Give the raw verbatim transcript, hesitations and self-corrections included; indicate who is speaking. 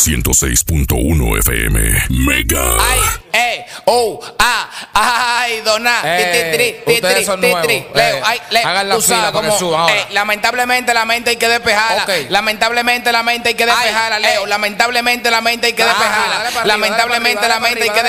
Speaker 1: ciento seis punto uno F M. Mega.
Speaker 2: Ay, eh, oh, ah, ay, dona,
Speaker 3: Eh,
Speaker 2: ti, ti,
Speaker 3: ustedes
Speaker 2: ti,
Speaker 3: son
Speaker 2: ti,
Speaker 3: nuevos.
Speaker 2: ti, Leo,
Speaker 3: Eh,
Speaker 2: ay, Leo,
Speaker 3: hagan la
Speaker 2: tú
Speaker 3: fila
Speaker 2: sabes
Speaker 3: para que
Speaker 2: cómo,
Speaker 3: suban ahora.
Speaker 2: eh, lamentablemente la mente hay que despejarla.
Speaker 3: Ok.
Speaker 2: Lamentablemente la mente hay que despejarla,
Speaker 3: Ay,
Speaker 2: Leo.
Speaker 3: eh.
Speaker 2: Lamentablemente la mente hay que
Speaker 3: Ah,
Speaker 2: despejarla.
Speaker 3: dale para arriba,
Speaker 2: Lamentablemente
Speaker 3: dale
Speaker 2: la
Speaker 3: para
Speaker 2: mente hay
Speaker 3: arriba,
Speaker 2: que